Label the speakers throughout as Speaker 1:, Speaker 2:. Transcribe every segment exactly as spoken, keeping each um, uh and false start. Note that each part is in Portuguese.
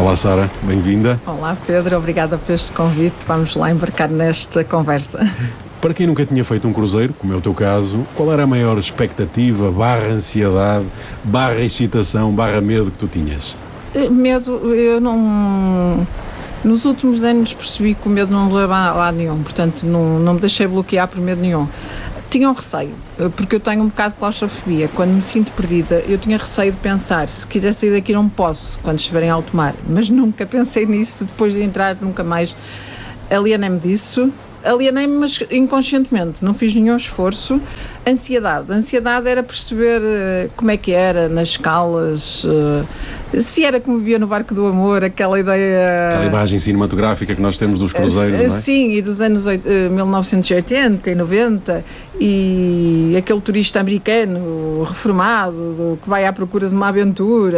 Speaker 1: Olá Sara, bem-vinda.
Speaker 2: Olá Pedro, obrigada por este convite. Vamos lá embarcar nesta conversa.
Speaker 1: Para quem nunca tinha feito um cruzeiro, como é o teu caso, qual era a maior expectativa, barra ansiedade, barra excitação, barra medo que tu tinhas?
Speaker 2: Medo, eu não... Nos últimos anos percebi que o medo não me leva a lado nenhum, portanto não, não me deixei bloquear por medo nenhum. Tinha um receio, porque eu tenho um bocado de claustrofobia. Quando me sinto perdida, eu tinha receio de pensar, se quiser sair daqui não posso, quando estiver em alto mar. Mas nunca pensei nisso, depois de entrar, nunca mais alienei-me disso. Alienei-me, mas inconscientemente, não fiz nenhum esforço. Ansiedade. Ansiedade era perceber uh, como é que era nas escalas, uh, se era como vivia no Barco do Amor, aquela ideia...
Speaker 1: Aquela imagem cinematográfica que nós temos dos cruzeiros,
Speaker 2: uh,
Speaker 1: não é?
Speaker 2: Sim, e dos anos uh, mil novecentos e oitenta e noventa, e aquele turista americano reformado, do, que vai à procura de uma aventura,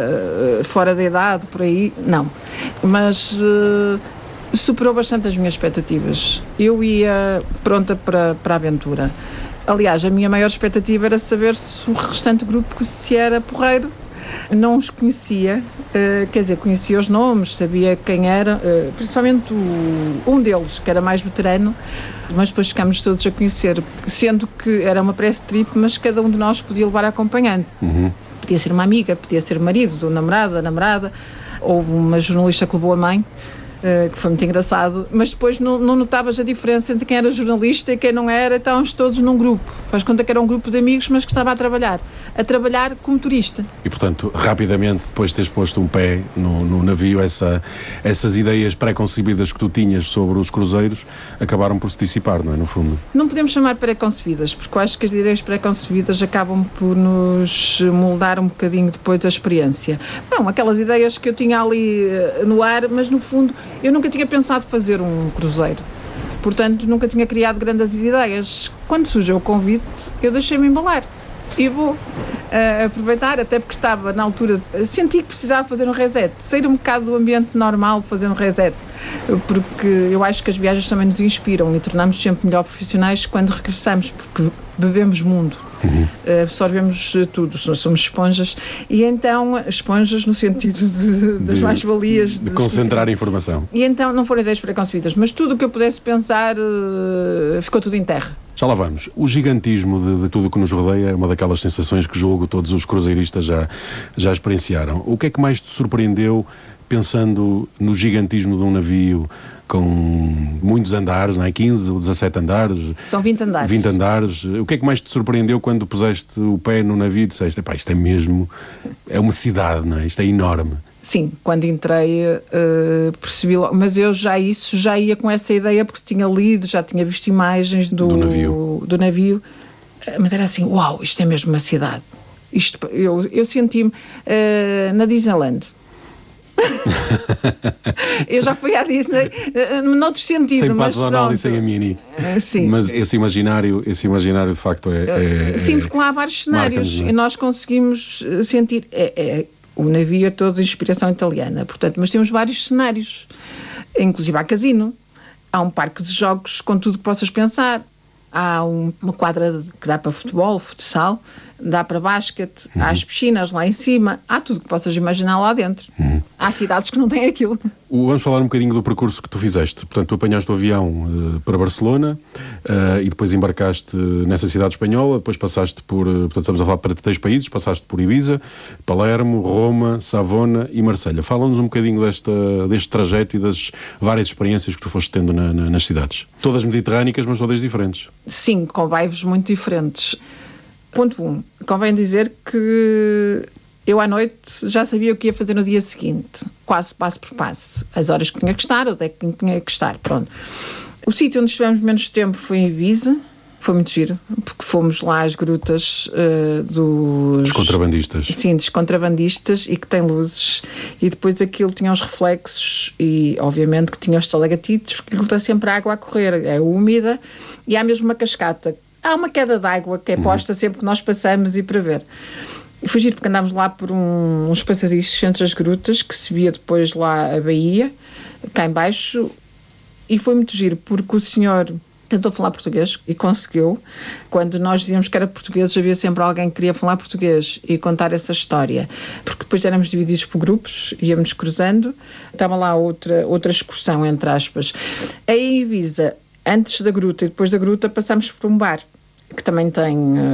Speaker 2: uh, fora da idade, por aí, não. Mas... Uh, superou bastante as minhas expectativas. Eu ia pronta para, para a aventura. Aliás, a minha maior expectativa era saber se o restante grupo se era porreiro. Não os conhecia, uh, quer dizer, conhecia os nomes, sabia quem era, uh, principalmente o, um deles, que era mais veterano, mas depois ficámos todos a conhecer, sendo que era uma press trip, mas cada um de nós podia levar acompanhante.
Speaker 1: Uhum.
Speaker 2: Podia ser uma amiga, podia ser o marido, o namorado, a namorada, ou uma jornalista que levou a mãe. Uh, que foi muito engraçado, mas depois não, não notavas a diferença entre quem era jornalista e quem não era. Estávamos todos num grupo, faz conta que era um grupo de amigos, mas que estava a trabalhar a trabalhar como turista.
Speaker 1: E portanto, rapidamente, depois de teres posto um pé no, no navio, essa, essas ideias pré-concebidas que tu tinhas sobre os cruzeiros acabaram por se dissipar, não é, no fundo?
Speaker 2: Não podemos chamar pré-concebidas, porque eu acho que as ideias pré-concebidas acabam por nos moldar um bocadinho depois da experiência. Não, aquelas ideias que eu tinha ali uh, no ar, mas no fundo eu nunca tinha pensado fazer um cruzeiro, portanto nunca tinha criado grandes ideias. Quando surgiu o convite, eu deixei-me embalar e vou uh, aproveitar, até porque estava na altura, senti que precisava fazer um reset, sair um bocado do ambiente normal, fazer um reset, porque eu acho que as viagens também nos inspiram e tornamos sempre melhor profissionais quando regressamos, porque bebemos mundo. Uhum. Absorvemos tudo, somos esponjas, e então esponjas no sentido de, das
Speaker 1: de,
Speaker 2: mais-valias
Speaker 1: de, de concentrar a informação,
Speaker 2: e então não foram ideias preconcebidas, mas tudo o que eu pudesse pensar uh, ficou tudo em terra.
Speaker 1: Já lá vamos. O gigantismo de, de tudo o que nos rodeia é uma daquelas sensações que julgo todos os cruzeiristas já, já experienciaram. O que é que mais te surpreendeu pensando no gigantismo de um navio com muitos andares, não é? quinze ou dezassete andares.
Speaker 2: São vinte andares.
Speaker 1: vinte andares. O que é que mais te surpreendeu quando puseste o pé no navio e disseste, epá, isto é mesmo, é uma cidade, não é? Isto é enorme.
Speaker 2: Sim, quando entrei uh, percebi, mas eu já isso, já ia com essa ideia porque tinha lido, já tinha visto imagens do,
Speaker 1: do navio,
Speaker 2: do navio, mas era assim, uau, isto é mesmo uma cidade. Isto, eu, eu senti-me uh, na Disneyland. Eu já fui à Disney noutro sentido,
Speaker 1: sem
Speaker 2: mas
Speaker 1: Donald e sem a Minnie.
Speaker 2: Sim.
Speaker 1: Mas esse imaginário, esse imaginário de facto é... é
Speaker 2: sim, porque lá há vários cenários, é? E nós conseguimos sentir... É, é, o navio é todo de inspiração italiana, portanto, mas temos vários cenários, inclusive há casino, há um parque de jogos com tudo que possas pensar, há um, uma quadra que dá para futebol, futsal, dá para basquete, uhum. Há as piscinas lá em cima, há tudo que possas imaginar lá dentro. Uhum. Há cidades que não têm aquilo.
Speaker 1: Vamos falar um bocadinho do percurso que tu fizeste. Portanto, tu apanhaste o avião uh, para Barcelona uh, e depois embarcaste nessa cidade espanhola, depois passaste por, uh, portanto estamos a falar para três países, passaste por Ibiza, Palermo, Roma, Savona e Marselha. Fala-nos um bocadinho desta, deste trajeto e das várias experiências que tu foste tendo na, na, nas cidades. Todas mediterrânicas, mas todas diferentes.
Speaker 2: Sim, com vibes muito diferentes. Ponto um, convém dizer que eu à noite já sabia o que ia fazer no dia seguinte, quase passo por passo, as horas que tinha que estar, onde é que tinha que estar, pronto. O sítio onde estivemos menos tempo foi em Ibiza, foi muito giro, porque fomos lá às grutas uh, dos...
Speaker 1: Dos contrabandistas.
Speaker 2: Sim, dos contrabandistas, e que tem luzes, e depois aquilo tinha os reflexos, e obviamente que tinha os estalactites, porque aquilo está sempre a água a correr, é úmida, e há mesmo uma cascata. Há uma queda de água que é posta sempre que nós passamos e para ver. E foi giro porque andámos lá por um, uns passadiços entre as grutas, que se via depois lá a baía, cá em baixo, e foi muito giro porque o senhor tentou falar português e conseguiu. Quando nós dizíamos que era português, havia sempre alguém que queria falar português e contar essa história. Porque depois éramos divididos por grupos, íamos cruzando. Estava lá outra, outra excursão, entre aspas. Em Ibiza, antes da gruta e depois da gruta, passámos por um bar que também tem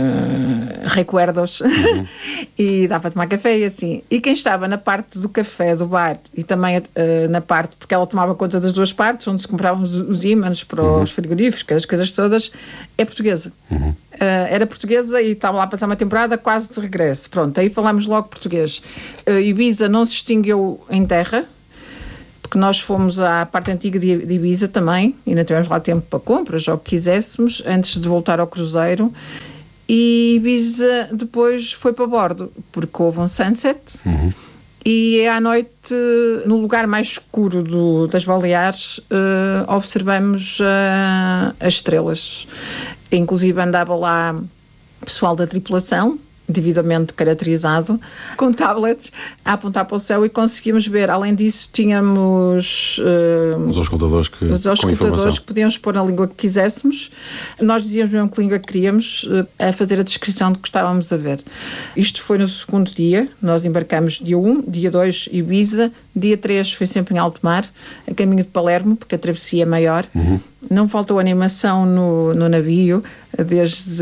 Speaker 2: uh, recuerdos, uhum. E dá para tomar café e assim. E quem estava na parte do café, do bar, e também uh, na parte, porque ela tomava conta das duas partes, onde se compravam os, os ímãs para uhum. os frigoríficos, as coisas todas, é portuguesa. Uhum. Uh, era portuguesa e estava lá a passar uma temporada quase de regresso. Pronto, aí falámos logo português. Uh, Ibiza não se extinguiu em terra, porque nós fomos à parte antiga de Ibiza também, e ainda tivemos lá tempo para compras, ou o que quiséssemos, antes de voltar ao cruzeiro. E Ibiza depois foi para bordo, porque houve um sunset, uhum. E à noite, no lugar mais escuro do, das Baleares, uh, observamos uh, as estrelas. Inclusive andava lá pessoal da tripulação, devidamente caracterizado, com tablets a apontar para o céu, e conseguimos ver. Além disso, tínhamos uh,
Speaker 1: os auscultadores que,
Speaker 2: os auscultadores que podíamos pôr na língua que quiséssemos. Nós dizíamos mesmo que língua que queríamos, uh, a fazer a descrição do que estávamos a ver. Isto foi no segundo dia. Nós embarcamos dia um, dia dois Ibiza, dia três foi sempre em alto mar, a caminho de Palermo, porque a travessia é maior. Uhum. Não faltou animação no, no navio, desde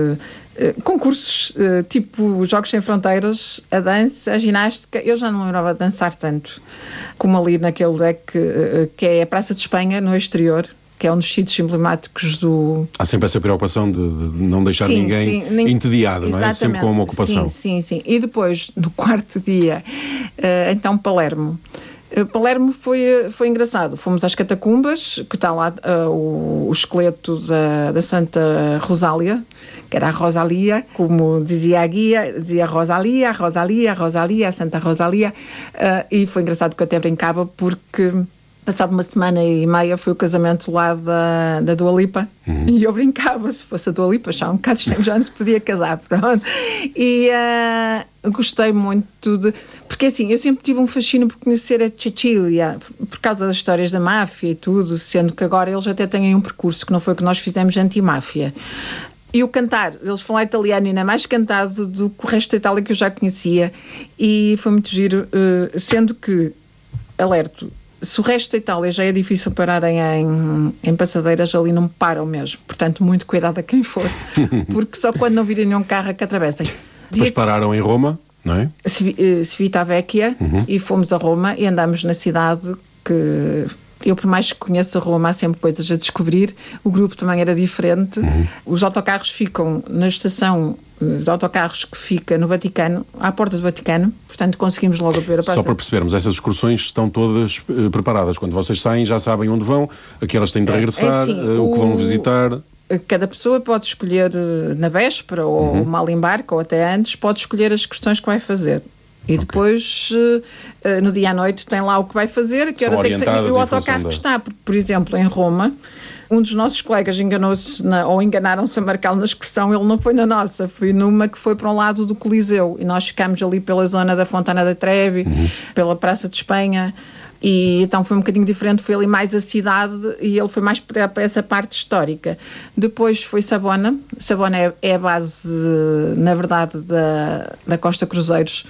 Speaker 2: Uh, concursos uh, tipo Jogos Sem Fronteiras, a dança, a ginástica. Eu já não me lembrava de dançar tanto como ali naquele deck, uh, que é a Praça de Espanha, no exterior, que é um dos sítios emblemáticos do...
Speaker 1: Há sempre essa preocupação de, de não deixar sim, ninguém sim, entediado, não é? Sempre com uma ocupação.
Speaker 2: Sim, sim, sim. E depois, no quarto dia, uh, então Palermo. Palermo foi, foi engraçado. Fomos às catacumbas, que está lá uh, o, o esqueleto da, da Santa Rosália, que era a Rosalia, como dizia a guia, dizia Rosalia, Rosalia, Rosalia, a Santa Rosalia, uh, e foi engraçado que eu até brincava, porque passado uma semana e meia foi o casamento lá da, da Dua Lipa, uhum. E eu brincava, se fosse a Dua Lipa, já um bocado estranho, já não se podia casar, pronto. E uh, gostei muito de... Porque assim, eu sempre tive um fascínio por conhecer a Sicília, por causa das histórias da máfia e tudo, sendo que agora eles até têm um percurso que não foi o que nós fizemos anti-máfia. E o cantar, eles falam italiano ainda mais cantado do que o resto da Itália que eu já conhecia, e foi muito giro, uh, sendo que, alerto, se o resto da Itália já é difícil pararem em, em passadeiras, ali não param mesmo. Portanto, muito cuidado a quem for, porque só quando não virem nenhum carro é que atravessem.
Speaker 1: Depois Dia pararam em Roma, não é?
Speaker 2: Civitavecchia, uhum. E fomos a Roma e andámos na cidade que... Eu, por mais que conheça Roma, há sempre coisas a descobrir. O grupo também era diferente. Uhum. Os autocarros ficam na estação de autocarros que fica no Vaticano, à porta do Vaticano, portanto conseguimos logo ver a praça.
Speaker 1: Só para percebermos, essas excursões estão todas uh, preparadas. Quando vocês saem já sabem onde vão, a que elas têm de regressar, é, é assim, uh, o, o que vão visitar.
Speaker 2: Cada pessoa pode escolher na véspera, ou uhum. mal embarque, ou até antes, pode escolher as excursões que vai fazer. E depois, okay. uh, no dia à noite, tem lá o que vai fazer, que horas é que tem, e o autocarro que está. Por, por exemplo, em Roma, um dos nossos colegas enganou-se, na, ou enganaram-se a marcá-lo na excursão, ele não foi na nossa, foi numa que foi para um lado do Coliseu, e nós ficámos ali pela zona da Fontana da Trevi, uhum. pela Praça de Espanha, e então foi um bocadinho diferente, foi ali mais a cidade, e ele foi mais para, para essa parte histórica. Depois foi Savona. Savona é, é a base, na verdade, da, da Costa Cruzeiros,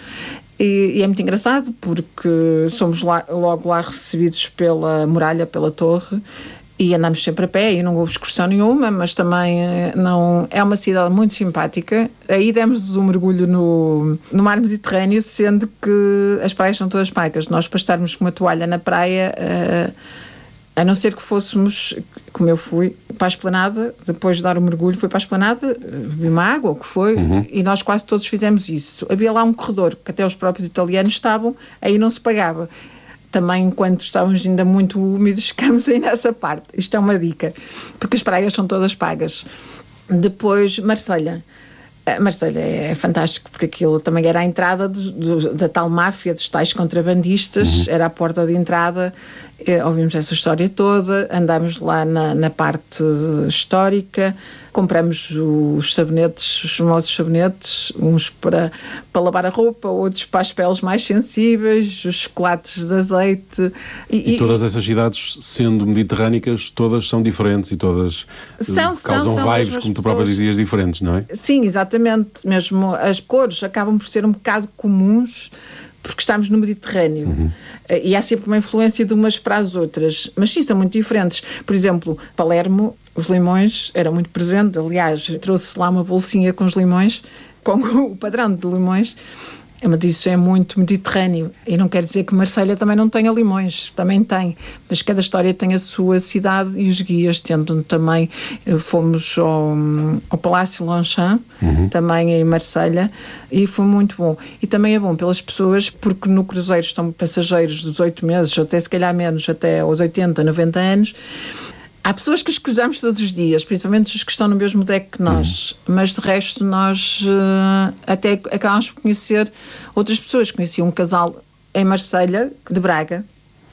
Speaker 2: e, e é muito engraçado porque somos lá, logo lá recebidos pela muralha, pela torre, e andamos sempre a pé, e não houve excursão nenhuma, mas também não, é uma cidade muito simpática. Aí demos um mergulho no, no mar Mediterrâneo, sendo que as praias são todas pagas. Nós, para estarmos com uma toalha na praia, uh, a não ser que fôssemos, como eu fui, para a esplanada, depois de dar o mergulho, fui para a esplanada, bebi uma água, o que foi, uhum. e nós quase todos fizemos isso. Havia lá um corredor, que até os próprios italianos estavam, aí não se pagava. Também, enquanto estávamos ainda muito úmidos, ficamos aí nessa parte. Isto é uma dica, porque as praias são todas pagas. Depois, Marselha. Marselha é fantástico, porque aquilo também era a entrada do, do, da tal máfia, dos tais contrabandistas, uhum. era a porta de entrada. É, ouvimos essa história toda, andámos lá na, na parte histórica, compramos os sabonetes, os famosos sabonetes, uns para, para lavar a roupa, outros para as peles mais sensíveis, os chocolates de azeite.
Speaker 1: E, e todas essas cidades, sendo mediterrânicas, todas são diferentes e todas
Speaker 2: são,
Speaker 1: uh, causam
Speaker 2: são, são
Speaker 1: vibes, como tu própria dizias, diferentes, não é?
Speaker 2: Sim, exatamente. Mesmo as cores acabam por ser um bocado comuns, porque estamos no Mediterrâneo. Uhum. E há sempre uma influência de umas para as outras. Mas sim, são muito diferentes. Por exemplo, Palermo, os limões eram muito presentes. Aliás, trouxe lá uma bolsinha com os limões, com o padrão de limões. Mas isso é muito mediterrâneo. E não quer dizer que Marselha também não tenha limões. Também tem. Mas cada história tem a sua cidade e os guias tentam também. Fomos ao, ao Palácio Longchamp, uhum. também em Marselha, e foi muito bom. E também é bom pelas pessoas, porque no cruzeiro estão passageiros dos oito meses, até se calhar menos, até aos oitenta, noventa anos. Há pessoas que os cruzamos todos os dias, principalmente os que estão no mesmo deck que nós, uhum. mas de resto nós uh, até acabamos por conhecer outras pessoas. Conheci um casal em Marselha, de Braga,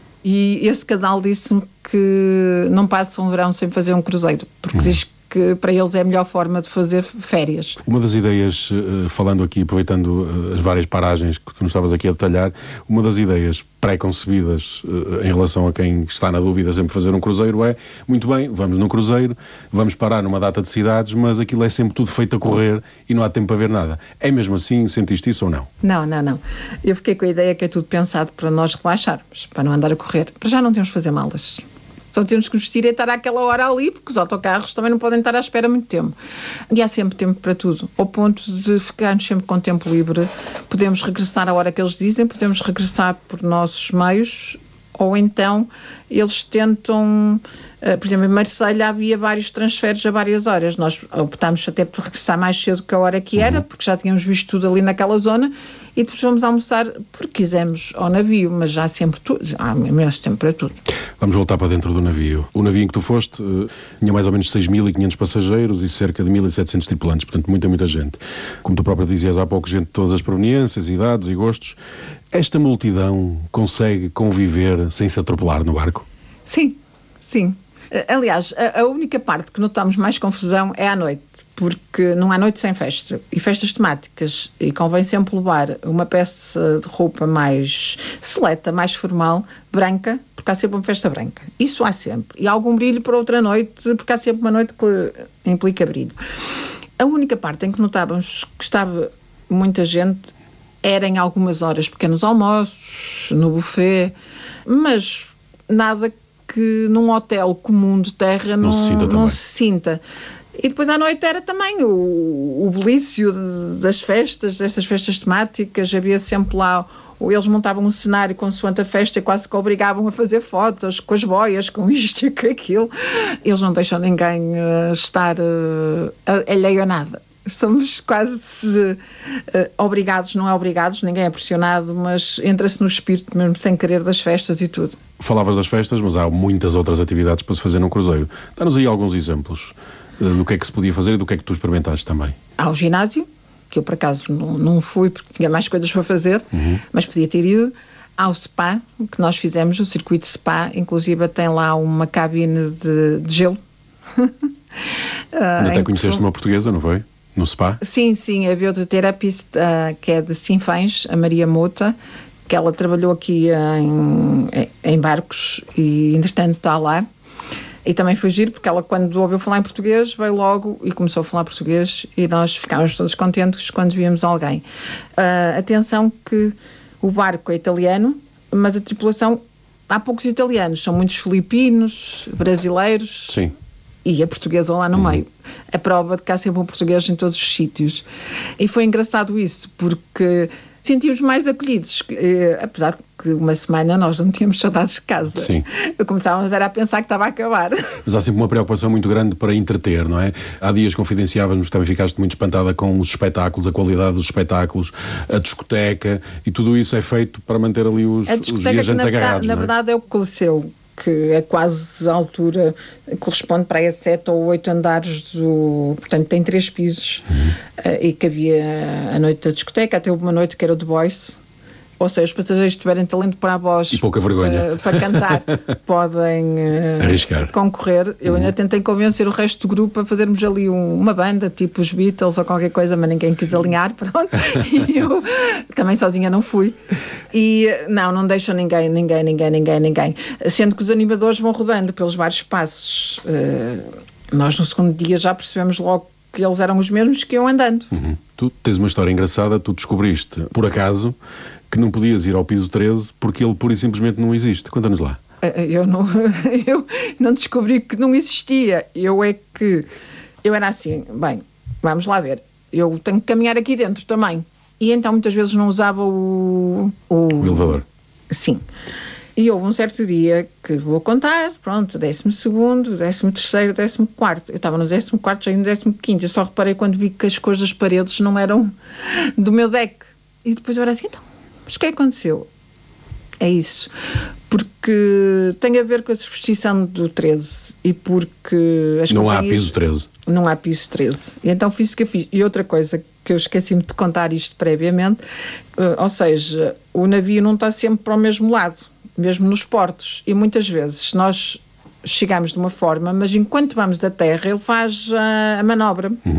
Speaker 2: e esse casal disse-me que não passa um verão sem fazer um cruzeiro, porque uhum. diz que para eles é a melhor forma de fazer férias.
Speaker 1: Uma das ideias, falando aqui, aproveitando as várias paragens que tu nos estavas aqui a detalhar, uma das ideias pré-concebidas em relação a quem está na dúvida sempre fazer um cruzeiro é, muito bem, vamos num cruzeiro, vamos parar numa data de cidades, mas aquilo é sempre tudo feito a correr e não há tempo para ver nada. É mesmo assim? Sentiste isso ou não?
Speaker 2: Não, não, não. Eu fiquei com a ideia que é tudo pensado para nós relaxarmos, para não andar a correr. Para já não temos de fazer malas. Só temos que vestir e estar àquela hora ali, porque os autocarros também não podem estar à espera muito tempo. E há sempre tempo para tudo. Ao ponto de ficarmos sempre com tempo livre, podemos regressar à hora que eles dizem, podemos regressar por nossos meios, ou então eles tentam... Uh, por exemplo, em Marselha havia vários transferes a várias horas. Nós optámos até por regressar mais cedo que a hora que era, porque já tínhamos visto tudo ali naquela zona, e depois fomos almoçar porque quisemos ao navio, mas já há sempre tudo, há imenso tempo para tudo.
Speaker 1: Vamos voltar para dentro do navio. O navio em que tu foste uh, tinha mais ou menos seis mil e quinhentos passageiros e cerca de mil e setecentos tripulantes, portanto muita, muita gente. Como tu própria dizias há pouco, gente de todas as proveniências, idades e gostos. Esta multidão consegue conviver sem se atropelar no barco?
Speaker 2: Sim, sim. Aliás, a, a única parte que notamos mais confusão é à noite, porque não há noite sem festa. E festas temáticas, e convém sempre levar uma peça de roupa mais seleta, mais formal, branca, porque há sempre uma festa branca. Isso há sempre. E algum brilho para outra noite, porque há sempre uma noite que implica brilho. A única parte em que notávamos que estava muita gente era em algumas horas, pequenos almoços, no buffet, mas nada que num hotel comum de terra não, não, se, sinta não se sinta. E depois à noite era também o, o belício de, das festas, dessas festas temáticas. Havia sempre lá, eles montavam um cenário consoante a festa e quase que obrigavam a fazer fotos com as boias, com isto e com aquilo. Eles não deixam ninguém uh, estar uh, alheio a nada. Somos quase uh, obrigados, não é obrigados, ninguém é pressionado, mas entra-se no espírito mesmo sem querer das festas e tudo.
Speaker 1: Falavas das festas, mas há muitas outras atividades para se fazer num cruzeiro. Dá-nos aí alguns exemplos uh, do que é que se podia fazer e do que é que tu experimentaste também.
Speaker 2: Há o ginásio, que eu por acaso não, não fui porque tinha mais coisas para fazer, uhum. mas podia ter ido. Há o spa, que nós fizemos, o circuito spa, inclusive tem lá uma cabine de, de gelo. uh,
Speaker 1: Até conheceste que... uma portuguesa, não foi? No spa?
Speaker 2: Sim, sim, a bioterapista uh, que é de Sinfãs, a Maria Mota, que ela trabalhou aqui em, em barcos e, entretanto, está lá. E também foi giro, porque ela, quando ouviu falar em português, veio logo e começou a falar português e nós ficámos todos contentes quando víamos alguém. Uh, atenção que o barco é italiano, mas a tripulação, há poucos italianos, são muitos filipinos, brasileiros...
Speaker 1: Sim.
Speaker 2: E a portuguesa lá no uhum. meio. A prova de que há sempre um português em todos os sítios. E foi engraçado isso, porque sentimos mais acolhidos. Eh, apesar de que uma semana nós não tínhamos saudades de casa.
Speaker 1: Sim.
Speaker 2: Eu começávamos era a pensar que estava a acabar.
Speaker 1: Mas há sempre uma preocupação muito grande para entreter, não é? Há dias confidenciávamos que também ficaste muito espantada com os espetáculos, a qualidade dos espetáculos, a discoteca, e tudo isso é feito para manter ali os, os viajantes
Speaker 2: que,
Speaker 1: agarrados,
Speaker 2: na,
Speaker 1: não é?
Speaker 2: Na verdade é o Coliseu, que é quase a altura, corresponde para aí a sete ou oito andares do... Portanto, tem três pisos. Uhum. Uh, e que havia a noite da discoteca, até houve uma noite que era o The Voice, ou seja, os passageiros que tiverem talento para a voz
Speaker 1: e pouca vergonha
Speaker 2: uh, para cantar podem uh,
Speaker 1: arriscar,
Speaker 2: concorrer. Eu
Speaker 1: uhum.
Speaker 2: ainda tentei convencer o resto do grupo a fazermos ali um, uma banda, tipo os Beatles ou qualquer coisa, mas ninguém quis alinhar, pronto. E eu também sozinha não fui. E não, não deixam ninguém, ninguém, ninguém, ninguém, ninguém. Sendo que os animadores vão rodando pelos vários espaços. Uh, nós no segundo dia já percebemos logo que eles eram os mesmos que iam andando.
Speaker 1: Uhum. Tu tens uma história engraçada, tu descobriste, por acaso, que não podias ir ao piso treze porque ele pura e simplesmente não existe. Conta-nos lá.
Speaker 2: Eu não, eu não descobri que não existia. Eu é que... Eu era assim, bem, vamos lá ver. Eu tenho que caminhar aqui dentro também. E então muitas vezes não usava o... O,
Speaker 1: o elevador.
Speaker 2: Sim. E houve um certo dia que vou contar, pronto, décimo segundo, décimo terceiro, décimo quarto. Eu estava no décimo quarto, já no décimo quinto. Eu só reparei quando vi que as cores das paredes não eram do meu deck. E depois eu era assim, então, mas o que é que aconteceu? É isso. Porque tem a ver com a superstição do treze e porque... As
Speaker 1: não há piso treze.
Speaker 2: Não há piso treze. E então fiz o que eu fiz. E outra coisa que eu esqueci-me de contar isto previamente, uh, ou seja, o navio não está sempre para o mesmo lado, mesmo nos portos. E muitas vezes nós chegamos de uma forma, mas enquanto vamos da terra, ele faz a, a manobra.
Speaker 1: Uhum.